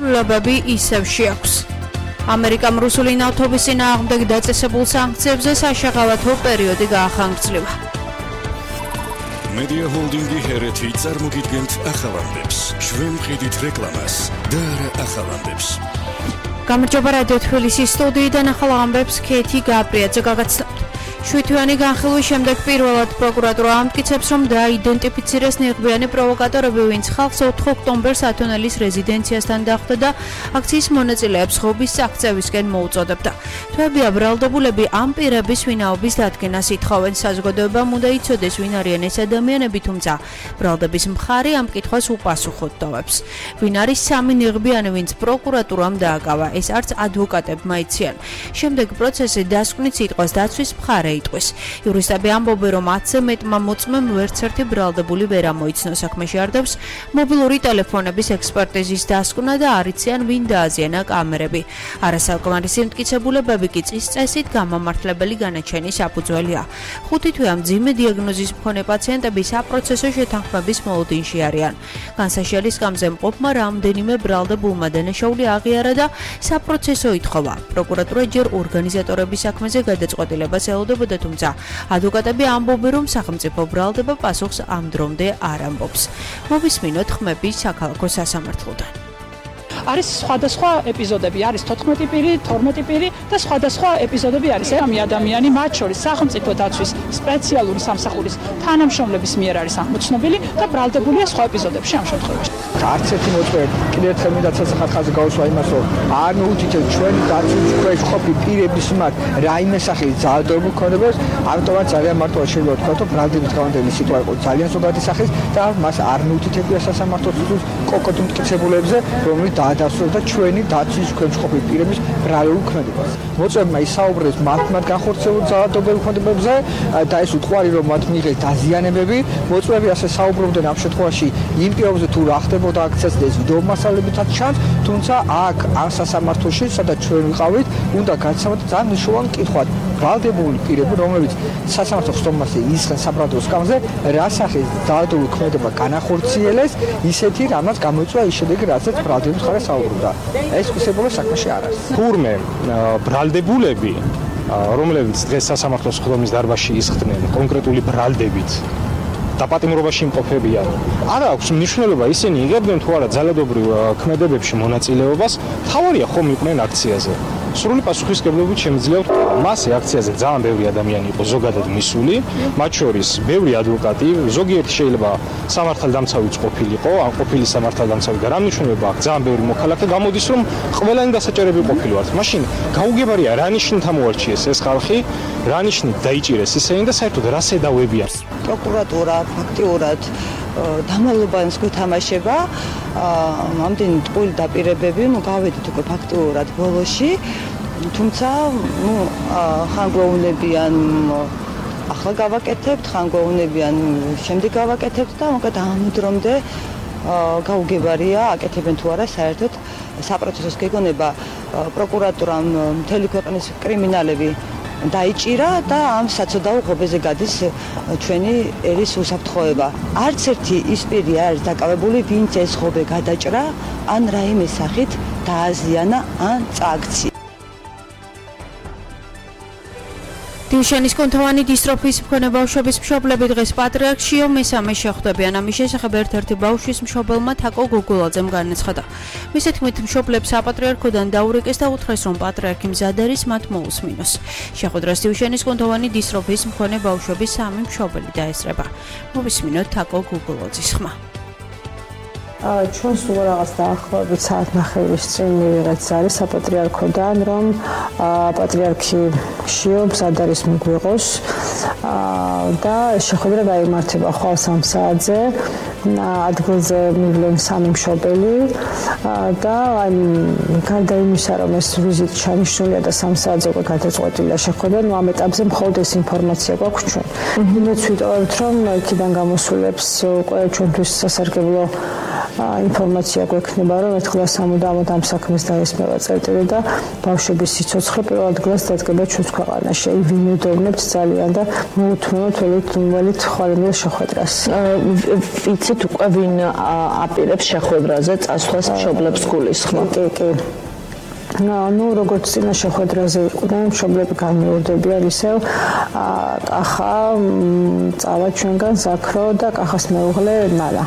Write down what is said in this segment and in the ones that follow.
ცვლილებები ისევ შეაქვს. ამერიკამ რუსული ნავთობის წინააღმდეგ დაწესებულ სანქციებზე საშეღავათო პერიოდი გაახანგრძლივა. Media Holding-ი ჰერეთი წარმოგიდგენთ ახალამდებს. ჩვენ ვყიდით რეკლამას და არა ახალამდებს. გამარჯობა რადიო თბილისის სტუდიიდან ახალ ამბებს ქეთი გაბრიაძე გაგაცნობთ. შვიდთვიანი განხილვის შემდეგ პირველად პროკურატურა ამტკიცებს, რომ დაიდენტიფიცირეს ნიღბიანი პროვოკატორები, ვინც ხალხს 4 ოქტომბერს ათონელის რეზიდენციასთან დახვდა და აქციის მონაწილეებს ღობის წაქცევისკენ მოუწოდებდა. თვეებია ბრალდებულები ამ პირების ვინაობის დადგენას ითხოვენ. საზოგადოებამ უნდა იცოდეს, ვინ არიან ეს ადამიანები, თუმცა ბრალდების მხარე ამ კითხვას უპასუხოდ ტოვებს. ვინ არის სამი ნიღბიანი, ვინც პროკურატურამ დააკავა, ეს არც ადვოკატებმა იციან. შემდეგ პროცესზე დასკვნით სიტყვას დაცვის მხარე იტყვის. იურისტები ამბობენ, რომ 10-ზე მეტმა მოწმემ ვერცერთი ბრალდებული ვერ ამოიცნო. საქმეში არდებს მობილური ტელეფონების ექსპერტიზის დასკვნა და არ იციან, ვინ დააზიანა კამერები. არასაკმარისი მტკიცებულებები კი წის წესით გამამართლებელი განაჩენის საფუძველია. 5 თვე ამ მძიმე დიაგნოზის მქონე პაციენტები საპროცესო შეთანხმების მოლოდინში არიან. განსაშიალის სკამზე მყოფმა რამდენიმე ბრალდებულმა დანაშაული აღიარა და საპროცესო ითხოვა. პროკურატურა ჯერ ორგანიზატორების საქმეზე გადაწყვეტილებას ელოდება, თუმცა ადვოკატები ამბობენ, რომ სახელმწიფო ბრალდება პასუხს ამ დრომდე არ ამბობს. მოვისმინოთ ხმები საქალაქო სასამართლოდან. არის სხვადასხვა ეპიზოდები, არის 14 პირი, 12 პირი და სხვადასხვა ეპიზოდები არის. ამი ადამიანი, მათ შორის სახელმწიფო დაცვის სპეციალური სამსახურის თანამშრომლების მიერ არის ამოცნობილი და ბრალდებულია სხვა ეპიზოდებში ამ შემთხვევაში. არც ერთი მოწვევა კიდევ ერთხელ მინდა ცალსახადზე გავუსვა იმას, რომ არ მოუთითებთ ჩვენი დაცვის ქვეშ ყოფილი პირების მიმართ რაიმე სახის ძალადობრივ ქონებას, ამიტომაც ძალიან მარტივად შეიძლება ვთქვათ, რომ ბრალდების გამანდელი სიტყვა იყო ძალიან ზოგადი სახის და მას არ მოუთითებია სასამართლოს კონკრეტულ მტკიცებულებებზე, რომელიც დაადასტურებდა ჩვენი დაცვის ქვეშ ყოფილი პირების ბრალდებულ ქმედებას. მოწვევებმა ისაუბრეს მათ განხორციელებულ ძალადობრივ ქონებებზე და ეს უთყვარი, რომ მათ მიიღეს დაზიანებები. მოწვევები ასე საუბრობდნენ ამ შემთხვევაში იმ პირობებზე, თუ რა ხდებოდა აქციაზე და ეს ვიდეო მასალებითაც ჩანს, თუმცა აქ ამ სასამართლოში, სადაც ჩვენ ვიყავით, უნდა გაცნოთ ძალიან მნიშვნელოვანი კითხვა. ბრალდებული პირები, რომლებიც სასამართლოს ხსოვნასე ისხენ საბრალდებო სკამზე, რა სახის ძალადობრივ ქმედება განახორციელეს, ისეთი რამაც გამოიწვია ის შედეგი, რასაც ბრალდების მხარე საუბრობდა. ეს უსებულო საქმეში არ არის. თურმე ბრალდებულები, რომლებიც დღეს სასამართლოს ხდომის დარბაზში ისხდნენ კონკრეტული ბრალდებით დაპატიმრობაში იმყოფებიან. არ აქვს მნიშვნელობა ისინი იღებდნენ თუ არა ძალადობრივ ქმედებებში მონაწილეობას, თავარია ხომ იყვნენ აქციაზე. სრული პასუხისმგებლობით შემიძლია ვთქვა, მასე აქციაზე ძალიან ბევრი ადამიანი იყო ზოგადად მისული, მათ შორის ბევრი ადვოკატი, ზოგიერთი შეიძლება სამართალდამცავიც ყოფილიყო, ან ყოფილი სამართალდამცავი და რა მნიშვნელობა აქვს, ძალიან ბევრი მოქალაქე გამოდის, რომ ყველანი დასაჭერები ყოფილვართ. მაშინ გაუგებარია რა ნიშნით ამოარჩიეს ეს ხალხი, რა ნიშნით დაიჭირეს ისინი და საერთოდ რა სედავებია. პროკურატურა ფაქტიურად დამალულობას გვეთამაშება, ამდენი ტყუილი დაპირებები, გავედით უკვე ფაქტიურად ბოლოში, თუმცა ხან გვეუბნებიან ახლა გავაკეთებთ, ხან გვეუბნებიან შემდეგ გავაკეთებთ და მოკლედ ამ დრომდე გაუგებარია აკეთებენ თუ არა საერთოდ საპროცესოს გეგონება. პროკურატურამ მთელი ქვეყნის კრიმინალები დაიჭირა და ამ საცოდაო ღობეზე გადის ჩვენი ერის უსაფრთხოება. არც ერთი ის პირი არის დაკავებული, ვინც ეს ღობე გადაჭრა, ან რაიმე სახით დააზიანა, ან წააქცია. დილშენის კუნთოვანი დისტროფიის მქონე ბავშვების მშობლები დღეს პატრიარქშიო მესამე შეხვდებიან. ამის შესახებ ერთ-ერთი ბავშვის მშობელმა თაკო გოგოლაძემ განაცხადა. მისი თქმით, მშობლებს საპატრიარქოდან დაურეკეს და უთხრეს, რომ პატრიარქი მზად არის მათ მოусმინოს. შეხვედრას დილშენის კუნთოვანი დისტროფიის მქონე ბავშვების სამი მშობელი დაესწრება. მოვისმინოთ თაკო გოგოლაძის ხმა. ჩვენ სულ რაღაც დაახლოებით საათნახევრის წინ მივიღეთ ზარი საპატრიარქოდან, რომ პატრიარქი შიო მზად არის მიგვიღოს და შეხვედრა გაიმართება ხვალ 3 საათზე. ადგილზე მივლენ სამი მშობელი და გარდა იმისა, რომ ეს ვიზიტი ჩანიშნულია და 3 საათზე უკვე გადაწყვეტილია შეხვედრა, ამ ეტაპზე მხოლოდ ეს ინფორმაცია გვაქვს ჩვენ. იმედს ვიტოვებთ, რომ იქიდან გამოსულებს უკვე ჩვენთვის სასარგებლო ინფორმაცია გვექნება, რომ ერთხელ სამუდამოდ ამ საქმეს დაესმევა წერტილი და ბავშვების სიცოცხლე პირველ ადგილას დადგება ჩვენს ქვეყანაში. ვიმედოვნებთ ძალიან და მოუთმენთ ველით ხვალინელ შეხვედრას. ვიცით უკვე ვინ აპირებს შეხვედრაზე წასვლას მშობლებს გულისხმობ? კი. ну როგორც წინა შეხვედრაზე იყვნენ მშობლები განმეორდებიან ისევ კახა წავა ჩვენგან ზაქრო და კახას მეუღლე ნალა.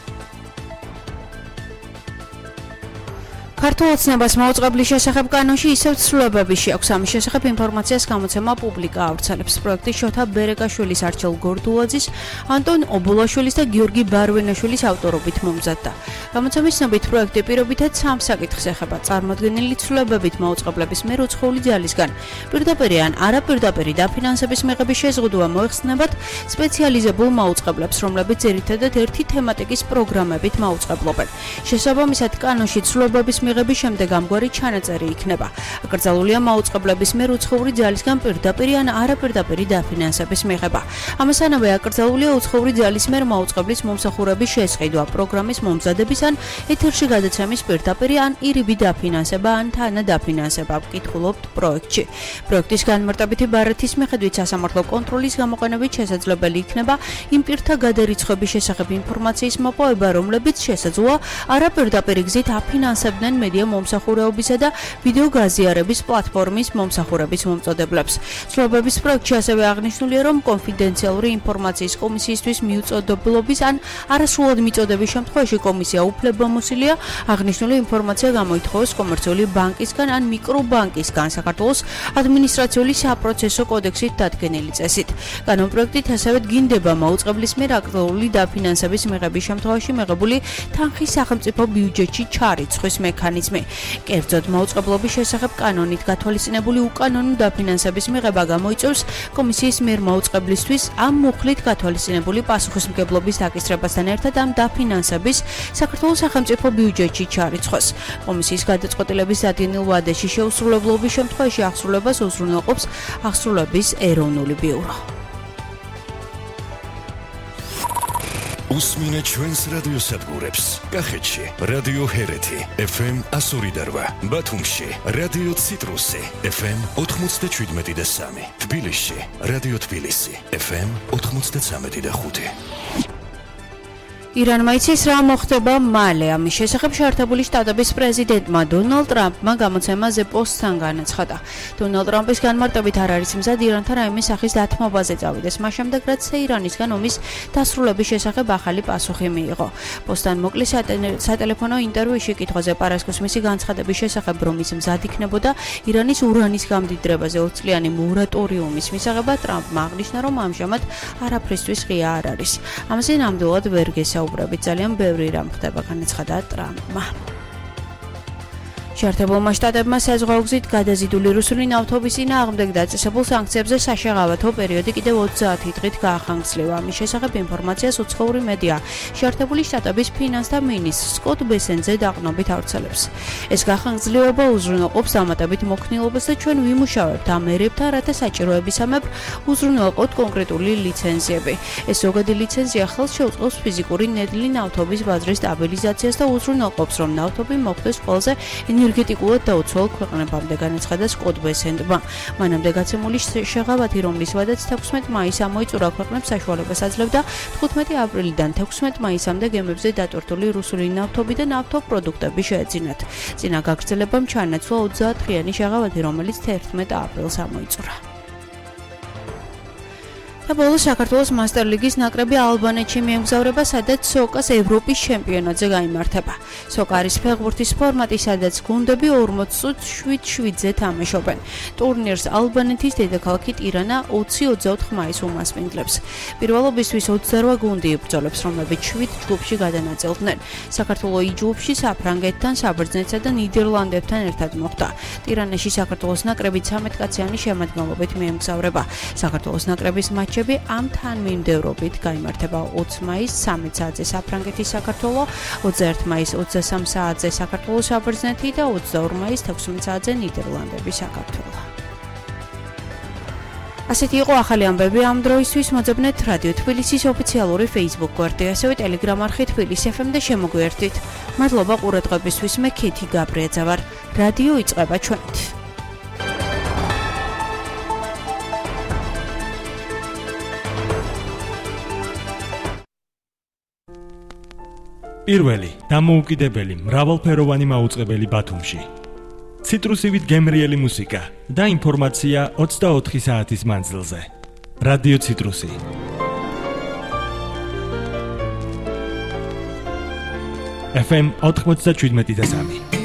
ქართულ ოცნებას მაუწყებლის შესახებ კანონში ისევ ცვლილებები შეაქვს. ამის შესახებ ინფორმაციას გამოცემა პუბლიკა ავრცელებს. პროექტის შოთა ბერეკაშვილის, არჩილ გორდულაძის, ანტონ ობოლაშვილის და გიორგი ბარვენაშვილის ავტორობით მომზადდა. გამოცემის ცნობით პროექტი პირობითად სამ საკითხს ეხება: წარმოდგენილი ცვლილებებით მაუწყებლების მიერ უცხოური ძალისგან პირდაპირ ან არაპირდაპირი დაფინანსების მიღების შეზღუდვა მოეხსნებათ სპეციალიზებულ მაუწყებლებს, რომლებიც ძირითადად ერთი თემატიკის პროგრამებით მაუწყებლობენ. შესაბამისად, კანონში ცვლილებების მიღების შემდეგ ამგვარი ჩანაწერი იქნება. აკრძალულია მაუწყებლების მიერ უცხოური ძალისგან პირდაპირ ან არაპირდაპირი დაფინანსების მიღება. ამასთანავე აკრძალულია უცხოური ძალის მიერ მაუწყებლის მომსახურების შესყიდვა, პროგრამის მომზადების ან ეთერში გადაცემის პირდაპირ ან ირიბი დაფინანსება ან თანადაფინანსება, ვკითხულობთ პროექტში. პროექტის განმარტებითი ბარათის მიხედვით სასამართლო კონტროლის გამოყენებით შესაძლებელი იქნება იმ პირთა გადარიცხვების შესახებ ინფორმაციის მოპოვება, რომლებიც შესაძლოა არაპირდაპირი გზით აფინანსებდნენ მედია მომსახურეობისა და ვიდეო გაზიარების პლატფორმის მომსახურების მომწოდებლებს. ცვლილებების პროექტში ასევე აღნიშნულია, რომ კონფიდენციალური ინფორმაციის კომისიისთვის მიუწოდებლობის ან არასრულად მიწოდების შემთხვევაში კომისია უფლებამოსილია აღნიშნული ინფორმაცია გამოითხოვოს კომერციული ბანკისგან ან მიკრობანკისგან საქართველოს ადმინისტრაციული საპროცესო კოდექსით დადგენილი წესით. კანონპროექტით ასევე დგინდება მაუწყებლის მიერ აკრძალული დაფინანსების მიღების შემთხვევაში მიღებული თანხის სახელმწიფო ბიუჯეტში ჩარიცხვის მექანიზმი. კერძოდ, მაუწყებლობის შესახებ კანონით გათვალისწინებული უკანონო დაფინანსების მიღება გამოიწვევს კომისიის მიერ მაუწყებლისთვის ამ მუხლით გათვალისწინებული პასუხისმგებლობის დაკისრებასთან ერთად ამ დაფინანსების საქართველოს სახელმწიფო ბიუჯეტში ჩარიცხვას. კომისიის გადაწყვეტილების დადგენილ ვადაში შეუსრულებლობის შემთხვევაში აღსრულებას უზრუნველყოფს აღსრულების ეროვნული ბიურო. უსმინე ჩვენს რადიოსადგურებს. კახეთში რადიო ჰერეთი FM 102.8, ბათუმში რადიო ციტრუსი FM 97.3, თბილისში რადიო თბილისი FM 93.5. ირანმა იცის რა მოხდება მალე. ამის შესახებ შეერთებული შტატების პრეზიდენტმა დონალდ ტრამპმა გამოცემაზე პოსტთან განაცხადა. დონალდ ტრამპის განმარტებით არ არის მზად ირანთან რაიმე სახის დათმობაზე წავიდეს, მას შემდეგ რაც ირანისგან ომის დასრულების შესახებ ახალი პასუხი მიიღო. პოსტთან მოკლე სატელეფონო ინტერვიუში კითხვაზე პარასკევს მისი განცხადების შესახებ, რომ ის მზად იქნებოდა ირანის ურანის გამდიდრებაზე 20 წლიანი მორატორიუმის მისაღებად, ტრამპმა აღნიშნა, რომ ამჟამად არაფრისთვის ღია არ არის. ამაზე ნამდვილად ვერ გესაუბრებით, ძალიან ბევრი რამ ხდება, განაცხადა ტრამპმა. შეერთებულმა შტატებმა საზღვაო გზით გადაზიდული რუსული ნავთობის წინააღმდეგ დაწესებულ სანქციებზე საშეღავათო პერიოდი კიდევ 30 დღით გაახანგცლივა. ამის შესახებ ინფორმაციას უცხოური მედია შეერთებული შტატების ფინანსთა მინისტრ სკოტ ბესენზე დაყრდნობით ავრცელებს. ეს გაახანგცლივება უზრუნველყოფს დამატებით მოქნილობას და ჩვენ ვიმუშავებთ ამ ერებთან, რათა საჭიროებისამებრ უზრუნველყოთ კონკრეტული ლიცენზიები. ეს ზოგადი ლიცენზია ხელს შეუწყობს ფიზიკური ნედლი ნავთობის ბაზრის სტაბილიზაციას და უზრუნველყოფს, რომ ნავთობი მოხვდეს ყველაზე ენერგეტიკულად დაუცველ ქვეყნებამდე, განაცხადა სკოტ ბესენდმა. მანამდე გაცემული შეღავათი, რომლის ვადაც 16 მაისს ამოიწურა ქვეყნებს საშუალებას აძლევდა 15 აპრილიდან 16 მაისამდე გემებზე დატვირთული რუსული ნავთობი და ნავთობპროდუქტები შეეძინათ. წინა გაგრძელებამ ჩაანაცვლა 30 დღიანი შეღავათი, რომელიც 11 აპრილს ამოიწურა. და ბოლოს საქართველოს მასტერ ლიგის ნაკრები ალბანეთში მიემგზავრება, სადაც სოკას ევროპის ჩემპიონატზე გაიმართება. სოკა არის ფეხბურთის ფორმატი, სადაც გუნდები 40 წუთს 7-7-ზე თამაშობენ. ტურნირს ალბანეთის დედაქალაქი ტირანა 20-24 მაისს უმასპინძლებს. პირველობისთვის 28 გუნდი იბრძოლებს, რომლებიც 7 ჯგუფში გადანაწილდნენ. საქართველოს ჯგუფში საფრანგეთთან, საბერძნეთსა და ნიდერლანდებთან ერთად მოხვდა. ტირანაში საქართველოს ნაკრები 13 კაციანი შემადგენლობით მიემგზავრება. საქართველოს ნაკრების მატჩი ამ თანმიმდევრობით გაიმართება 20 მაისს 13 საათზე საფრანგეთის საქართველო, 21 მაისს 23 საათზე საქართველოს საბერძნეთი და 22 მაისს 16 საათზე ნიდერლანდების საქართველო. ასეთი იყო ახალი ამბები ამ დროისთვის. მოძებნეთ რადიო თბილისის ოფიციალური Facebook გვერდი, ასევე Telegram არხი თბილისი FM და შემოგვიერთდით. მადლობა ყურადღებისთვის. მე ქეთი გაბრიაძე ვარ. რადიო იწყება ჩვენით. პირველი დამოუკიდებელი მრავალფეროვანი მაუწყებელი ბათუმში. ციტრუსივით გემრიელი მუსიკა და ინფორმაცია 24 საათის მანძილზე. რადიო ციტრუსი. FM 97.3